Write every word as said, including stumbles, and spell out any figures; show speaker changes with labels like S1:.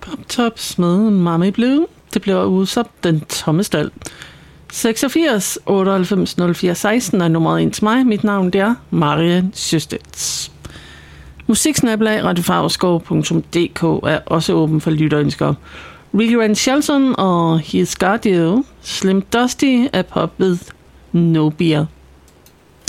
S1: Tops med Mama Blue. Det bliver udsatt Den Tomme Stald. seksogfirs otteoghalvfems nul fire seksten er nummeret ind til mig. Mit navn det er Marian Sjøstedts. Musiksnabelag radiofarverskov punktum d k er også åben for lytterønsker. Ricky Rand Shelton og He's Got You. Slim Dusty er pop ved No Beer.